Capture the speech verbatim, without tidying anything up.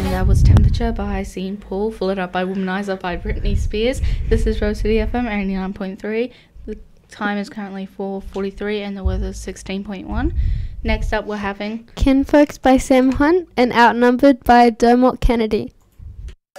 And that was Temperature by Sean Paul, followed up by Womanizer by Britney Spears. This is Rose City F M eighty-nine point three. The time is currently four forty-three and the weather is sixteen point one. Next up we're having Kinfolks by Sam Hunt and Outnumbered by Dermot Kennedy.